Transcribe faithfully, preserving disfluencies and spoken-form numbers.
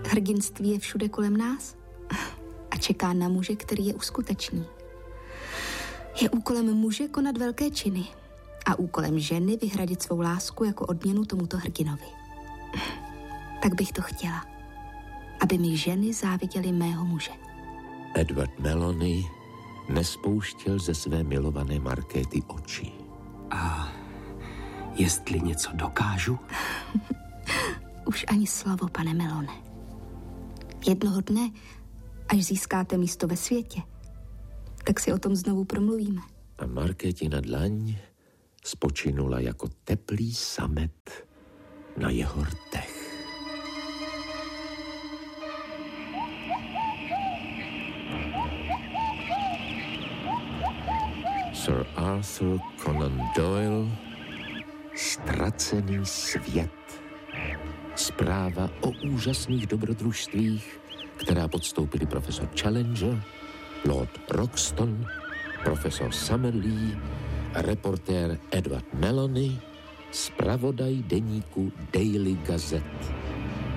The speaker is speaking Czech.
Hrdinství je všude kolem nás a čeká na muže, který je uskuteční. Je úkolem muže konat velké činy a úkolem ženy vyhradit svou lásku jako odměnu tomuto hrdinovi. Tak bych to chtěla, aby mi ženy záviděly mého muže. Edward Meloni nespouštěl ze své milované Markéty oči. A jestli něco dokážu? Už ani slovo, pane Melone. Jednoho dne, až získáte místo ve světě, tak si o tom znovu promluvíme. A Markétina dlaň spočinula jako teplý samet na jeho rtech. Sir Arthur Conan Doyle, Ztracený svět. Zpráva o úžasných dobrodružstvích, která podstoupili profesor Challenger, Lord Roxton, profesor Summerlee a reportér Edward Meloni, zpravodaj deníku Daily Gazette.